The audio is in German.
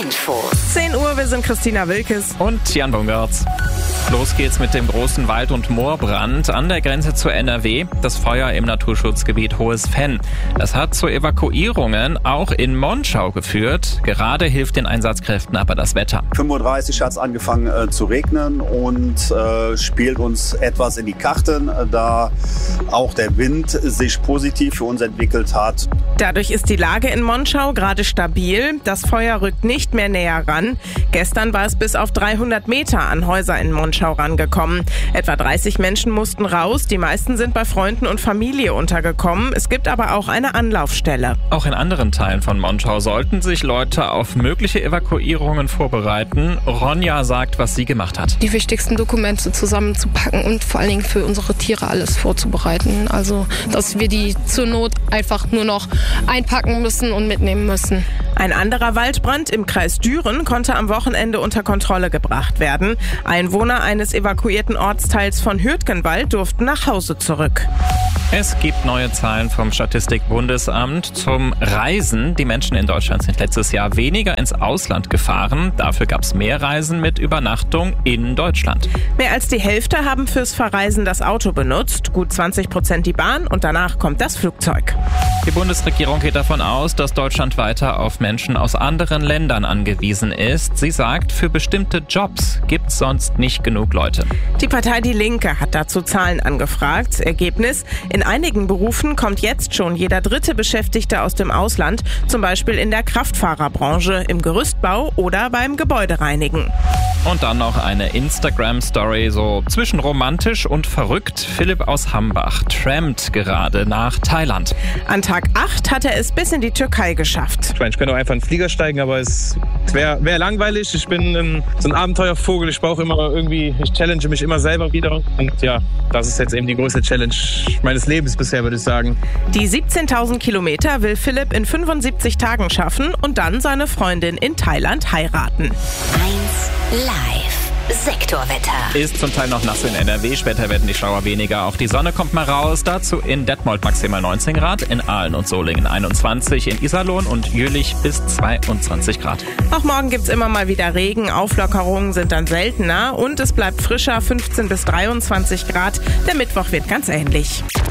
Infos. 10 Uhr, wir sind Christina Wilkes und Jan Bungertz. Los geht's mit dem großen Wald- und Moorbrand an der Grenze zu NRW. Das Feuer im Naturschutzgebiet Hohes Venn. Das hat zu Evakuierungen auch in Monschau geführt. Gerade hilft den Einsatzkräften aber das Wetter. 5:30 Uhr hat es angefangen zu regnen und spielt uns etwas in die Karten, da auch der Wind sich positiv für uns entwickelt hat. Dadurch ist die Lage in Monschau gerade stabil. Das Feuer rückt nicht mehr näher ran. Gestern war es bis auf 300 Meter an Häuser in Monschau rangekommen. Etwa 30 Menschen mussten raus. Die meisten sind bei Freunden und Familie untergekommen. Es gibt aber auch eine Anlaufstelle. Auch in anderen Teilen von Monschau sollten sich Leute auf mögliche Evakuierungen vorbereiten. Ronja sagt, was sie gemacht hat. Die wichtigsten Dokumente zusammenzupacken und vor allen Dingen für unsere Tiere alles vorzubereiten. Also, dass wir die zur Not einfach nur noch einpacken müssen und mitnehmen müssen. Ein anderer Waldbrand im Kreis Düren konnte am Wochenende unter Kontrolle gebracht werden. Einwohner eines evakuierten Ortsteils von Hürtgenwald durften nach Hause zurück. Es gibt neue Zahlen vom Statistikbundesamt zum Reisen. Die Menschen in Deutschland sind letztes Jahr weniger ins Ausland gefahren. Dafür gab es mehr Reisen mit Übernachtung in Deutschland. Mehr als die Hälfte haben fürs Verreisen das Auto benutzt, gut 20% die Bahn und danach kommt das Flugzeug. Die Bundesregierung geht davon aus, dass Deutschland weiter auf Menschen aus anderen Ländern angewiesen ist. Sie sagt, für bestimmte Jobs gibt es sonst nicht genug Leute. Die Partei Die Linke hat dazu Zahlen angefragt. Ergebnis: In einigen Berufen kommt jetzt schon jeder dritte Beschäftigte aus dem Ausland, zum Beispiel in der Kraftfahrerbranche, im Gerüstbau oder beim Gebäudereinigen. Und dann noch eine Instagram-Story, so zwischen romantisch und verrückt. Philipp aus Hambach trampt gerade nach Thailand. An Tag 8 hat er es bis in die Türkei geschafft. Ich könnte auch einfach in den Flieger steigen, aber es wäre langweilig. Ich bin so ein Abenteuervogel. Ich challenge mich immer selber wieder. Und ja, das ist jetzt eben die größte Challenge meines Lebens bisher, würde ich sagen. Die 17.000 Kilometer will Philipp in 75 Tagen schaffen und dann seine Freundin in Thailand heiraten. 1 Live. Sektorwetter. Ist zum Teil noch nass in NRW, später werden die Schauer weniger. Auch die Sonne kommt mal raus. Dazu in Detmold maximal 19 Grad, in Aalen und Solingen 21, in Iserlohn und Jülich bis 22 Grad. Auch morgen gibt's immer mal wieder Regen, Auflockerungen sind dann seltener und es bleibt frischer, 15 bis 23 Grad. Der Mittwoch wird ganz ähnlich.